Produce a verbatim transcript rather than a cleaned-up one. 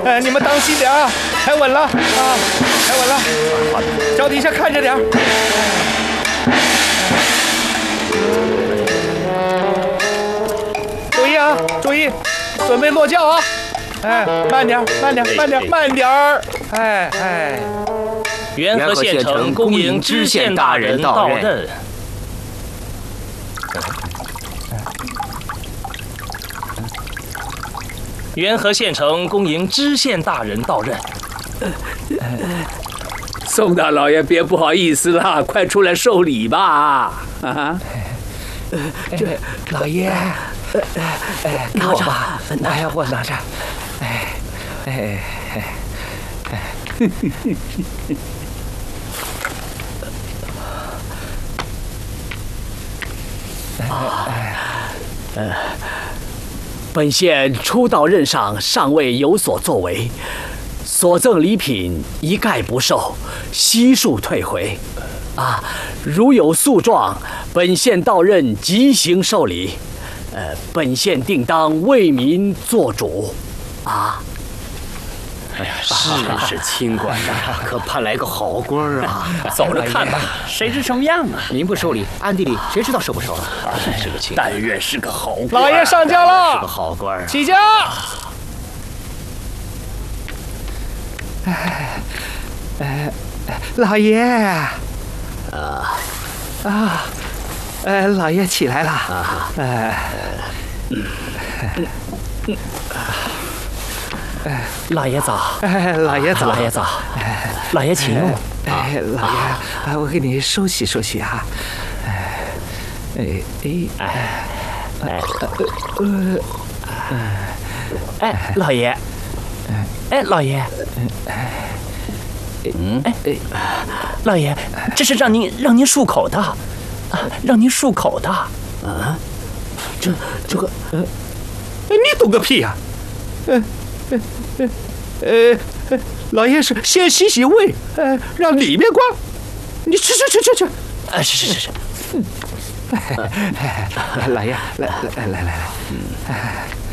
哎，你们当心点啊，踩稳了啊，踩稳了，脚底下看着点。注意啊，注意，准备落轿啊！哎，慢点，慢点，慢点，慢点儿！哎哎， 元和县城恭迎知县大人到任。元和县城恭迎知县大人到任。 宋大老爷，别不好意思了，快出来受礼吧！啊， 这老爷，哎，拿着吧，拿呀，我拿着。哎，哎哎哎， 呃，本县初到任上，尚未有所作为，所赠礼品一概不受，悉数退回。啊，如有诉状，本县到任即行受理。呃，本县定当为民做主。啊！ 哎呀，是是清官呐，可盼来个好官啊！ 走着看吧，谁知什么样啊？ 您不受理，暗地里谁知道收不收了？ 是个清，但愿是个好官。 老爷上轿了， 是个好官啊！ 起驾！哎哎，老爷啊啊！哎，老爷起来了啊！哎，嗯嗯。老爷早， 哎，老爷早， 老爷早，哎，老爷请用。 哎，老爷，哎，我给你收拾收拾啊。哎，哎哎哎哎，哎，老爷，哎，老爷，嗯，哎哎，老爷，这是让您让您漱口的，啊，让您漱口的。啊， 这这个，呃，你懂个屁呀！嗯。呃呃呃，老爷是先洗洗胃，呃，让里面光。你去去去去去。 啊，是是是是。 嗯，老爷，来来来来来来。